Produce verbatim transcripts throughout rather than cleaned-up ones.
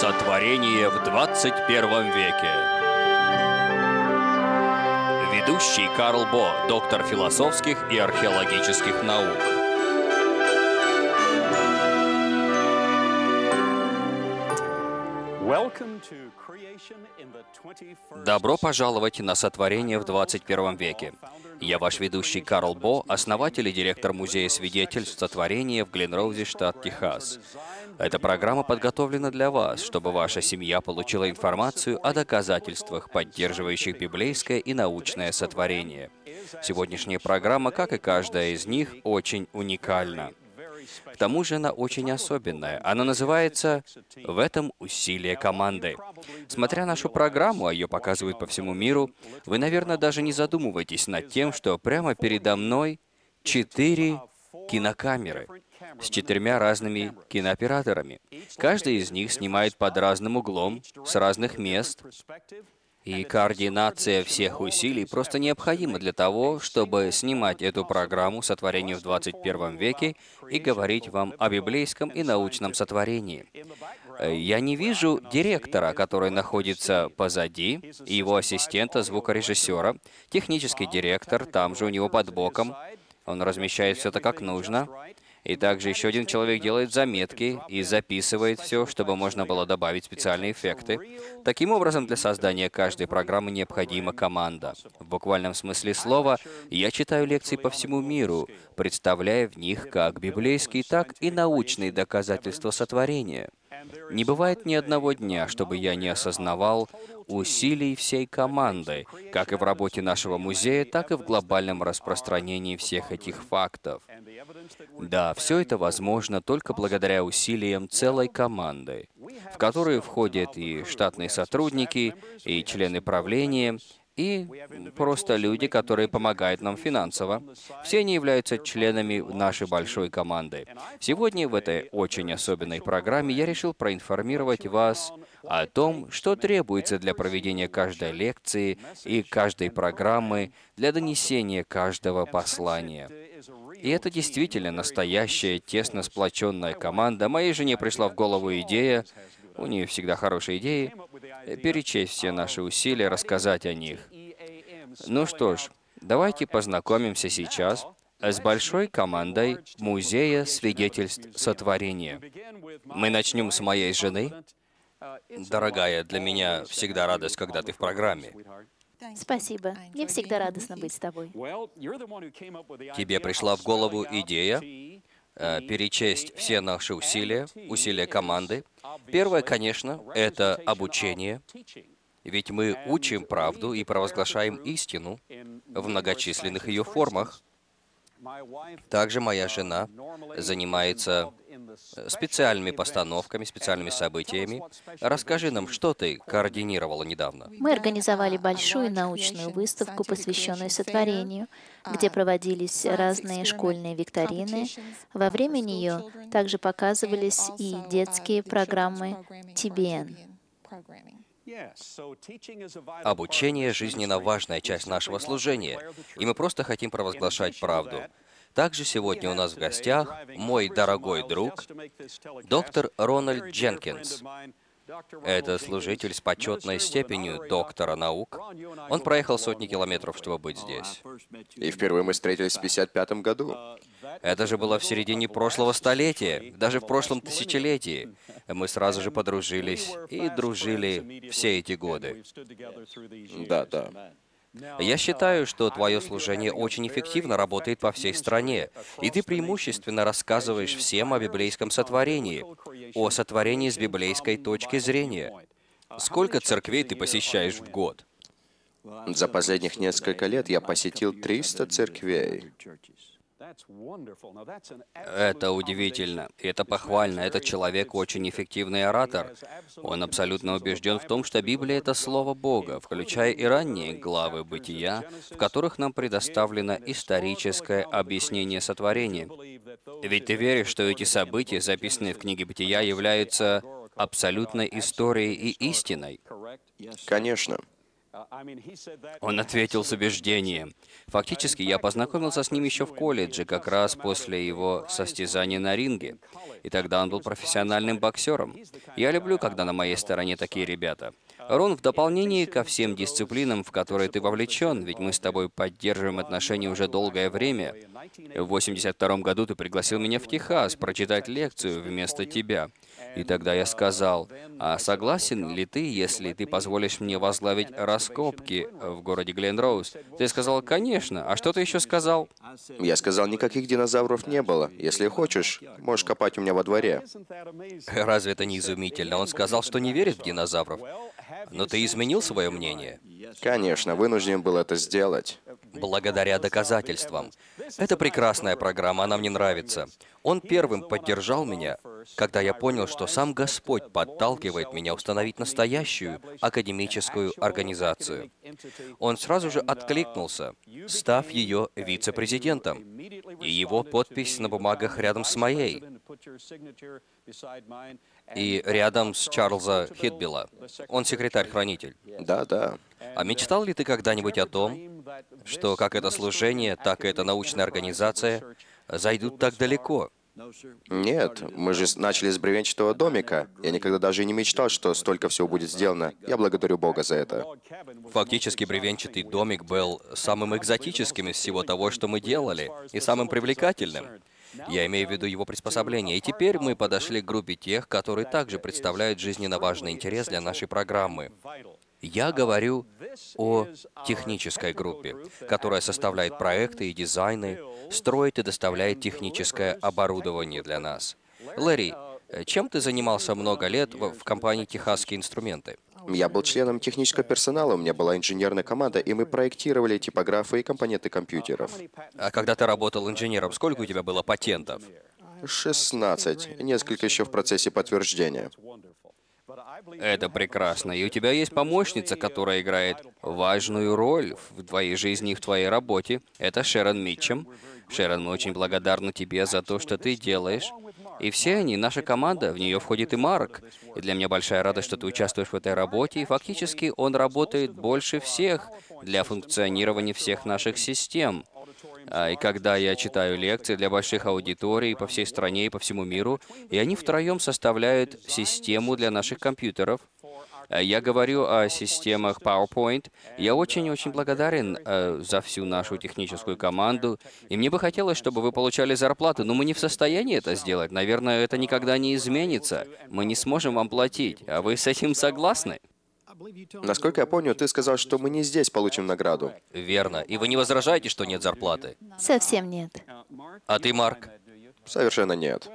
Сотворение в двадцать первом веке. Ведущий Карл Бо, доктор философских и археологических наук. Добро пожаловать на Сотворение в двадцать первом веке. Я ваш ведущий Карл Бо, основатель и директор Музея свидетельств Сотворения в Гленроузе, штат Техас. Эта программа подготовлена для вас, чтобы ваша семья получила информацию о доказательствах, поддерживающих библейское и научное сотворение. Сегодняшняя программа, как и каждая из них, очень уникальна. К тому же она очень особенная. Она называется «В этом усилие команды». Смотря нашу программу, а ее показывают по всему миру, вы, наверное, даже не задумываетесь над тем, что прямо передо мной четыре кинокамеры с четырьмя разными кинооператорами. Каждый из них снимает под разным углом, с разных мест. И координация всех усилий просто необходима для того, чтобы снимать эту программу «Сотворение в двадцать первом веке» и говорить вам о библейском и научном сотворении. Я не вижу директора, который находится позади, и его ассистента, звукорежиссера, технический директор, там же у него под боком. Он размещает все это как нужно. И также еще один человек делает заметки и записывает все, чтобы можно было добавить специальные эффекты. Таким образом, для создания каждой программы необходима команда. В буквальном смысле слова, я читаю лекции по всему миру, представляя в них как библейские, так и научные доказательства сотворения. Не бывает ни одного дня, чтобы я не осознавал усилий всей команды, как и в работе нашего музея, так и в глобальном распространении всех этих фактов. Да, все это возможно только благодаря усилиям целой команды, в которую входят и штатные сотрудники, и члены правления, и просто люди, которые помогают нам финансово. Все они являются членами нашей большой команды. Сегодня в этой очень особенной программе я решил проинформировать вас о том, что требуется для проведения каждой лекции и каждой программы для донесения каждого послания. И это действительно настоящая, тесно сплоченная команда. Моей жене пришла в голову идея, у нее всегда хорошие идеи, перечесть все наши усилия, рассказать о них. Ну что ж, давайте познакомимся сейчас с большой командой Музея свидетельств Сотворения. Мы начнем с моей жены. Дорогая, для меня всегда радость, когда ты в программе. Спасибо. Мне всегда радостно быть с тобой. Тебе пришла в голову идея э, перечесть все наши усилия, усилия команды. Первое, конечно, это обучение. Ведь мы учим правду и провозглашаем истину в многочисленных ее формах. Также моя жена занимается специальными постановками, специальными событиями. Расскажи нам, что ты координировала недавно? Мы организовали большую научную выставку, посвященную сотворению, где проводились разные школьные викторины. Во время нее также показывались и детские программы Ти Би Эн. Обучение — жизненно важная часть нашего служения, и мы просто хотим провозглашать правду. Также сегодня у нас в гостях мой дорогой друг, доктор Рональд Дженкинс. Это служитель с почетной степенью доктора наук. Он проехал сотни километров, чтобы быть здесь. И впервые мы встретились в пятьдесят пятом году. Это же было в середине прошлого столетия, даже в прошлом тысячелетии. Мы сразу же подружились и дружили все эти годы. Да, да. Я считаю, что твое служение очень эффективно работает по всей стране, и ты преимущественно рассказываешь всем о библейском сотворении, о сотворении с библейской точки зрения. Сколько церквей ты посещаешь в год? За последних несколько лет я посетил триста церквей. Это удивительно, и это похвально. Этот человек очень эффективный оратор. Он абсолютно убежден в том, что Библия — это Слово Бога, включая и ранние главы Бытия, в которых нам предоставлено историческое объяснение сотворения. Ведь ты веришь, что эти события, записанные в книге Бытия, являются абсолютной историей и истиной? Конечно. Он ответил с убеждением. Фактически, я познакомился с ним еще в колледже, как раз после его состязания на ринге. И тогда он был профессиональным боксером. Я люблю, когда на моей стороне такие ребята. Рон, в дополнение ко всем дисциплинам, в которые ты вовлечен, ведь мы с тобой поддерживаем отношения уже долгое время, в восемьдесят втором году ты пригласил меня в Техас прочитать лекцию вместо тебя. И тогда я сказал, а согласен ли ты, если ты позволишь мне возглавить раскопки в городе Гленроуз? Ты сказал, конечно. А что ты еще сказал? Я сказал, никаких динозавров не было. Если хочешь, можешь копать у меня во дворе. Разве это не изумительно? Он сказал, что не верит в динозавров. Но ты изменил свое мнение? Конечно, вынужден был это сделать. Благодаря доказательствам. Это прекрасная программа, она мне нравится. Он первым поддержал меня, когда я понял, что сам Господь подталкивает меня установить настоящую академическую организацию. Он сразу же откликнулся, став ее вице-президентом. И его подпись на бумагах рядом с моей. И рядом с Чарльза Хитбилла. Он секретарь-хранитель. Да, да. А мечтал ли ты когда-нибудь о том, что как это служение, так и эта научная организация зайдут так далеко? Нет, мы же с- начали с бревенчатого домика. Я никогда даже и не мечтал, что столько всего будет сделано. Я благодарю Бога за это. Фактически, бревенчатый домик был самым экзотическим из всего того, что мы делали, и самым привлекательным. Я имею в виду его приспособление. И теперь мы подошли к группе тех, которые также представляют жизненно важный интерес для нашей программы. Я говорю о технической группе, которая составляет проекты и дизайны, строит и доставляет техническое оборудование для нас. Лэри, чем ты занимался много лет в в компании «Техасские инструменты»? Я был членом технического персонала, у меня была инженерная команда, и мы проектировали типографы и компоненты компьютеров. А когда ты работал инженером, сколько у тебя было патентов? шестнадцать. Несколько еще в процессе подтверждения. Это прекрасно. И у тебя есть помощница, которая играет важную роль в твоей жизни и в твоей работе. Это Шерон Митчем. Шерон, мы очень благодарны тебе за то, что ты делаешь. И все они, наша команда, в нее входит и Марк. И для меня большая радость, что ты участвуешь в этой работе. И фактически он работает больше всех для функционирования всех наших систем. А, И когда я читаю лекции для больших аудиторий по всей стране и по всему миру, и они втроем составляют систему для наших компьютеров, а я говорю о системах PowerPoint. Я очень-очень благодарен э, за всю нашу техническую команду, и мне бы хотелось, чтобы вы получали зарплату, но мы не в состоянии это сделать. Наверное, это никогда не изменится. Мы не сможем вам платить. А вы с этим согласны? Насколько я помню, ты сказал, что мы не здесь получим награду. Верно. И вы не возражаете, что нет зарплаты? Совсем нет. А ты, Марк? Совершенно нет.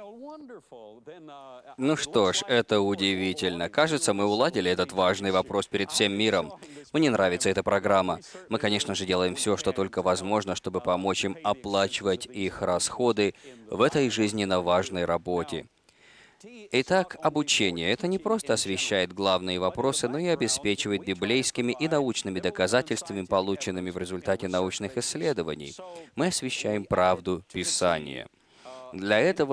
Ну что ж, это удивительно. Кажется, мы уладили этот важный вопрос перед всем миром. Мне нравится эта программа. Мы, конечно же, делаем все, что только возможно, чтобы помочь им оплачивать их расходы в этой жизненно важной работе. Итак, обучение — это не просто освещает главные вопросы, но и обеспечивает библейскими и научными доказательствами, полученными в результате научных исследований. Мы освещаем правду Писания. Для этого